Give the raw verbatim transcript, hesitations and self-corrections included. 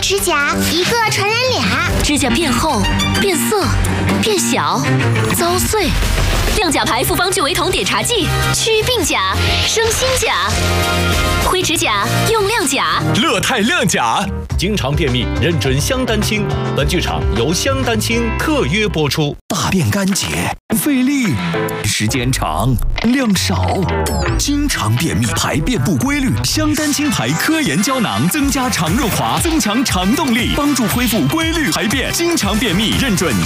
指甲，一个传染俩。 指甲变厚、变色、变小、遭碎。亮甲牌复方聚维酮碘茶剂，祛病甲，生新甲。灰指甲用亮甲。 乐泰亮甲，经常便秘，认准香丹清。本剧场由香丹清特约播出。 大便干结，费力，时间长，量少，经常便秘，排便不规律。香丹清牌科研胶囊增加肠润滑，增强肠动力，帮助恢复规律排便。经常便秘，认准